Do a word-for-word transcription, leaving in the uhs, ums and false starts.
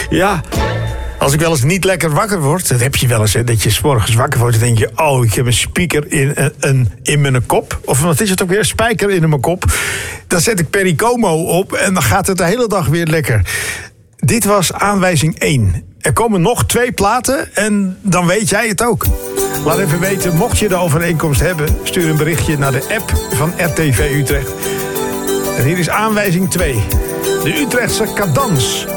Ja, als ik wel eens niet lekker wakker word... dat heb je wel eens, hè, dat je 's morgens wakker wordt... en denk je, oh, ik heb een speaker in, een, een, in mijn kop. Of wat is het ook weer? Een spijker in mijn kop. Dan zet ik Pericomo op en dan gaat het de hele dag weer lekker. Dit was aanwijzing één. Er komen nog twee platen en dan weet jij het ook. Laat even weten, mocht je de overeenkomst hebben... stuur een berichtje naar de app van R T V Utrecht. En hier is aanwijzing twee. De Utrechtse cadans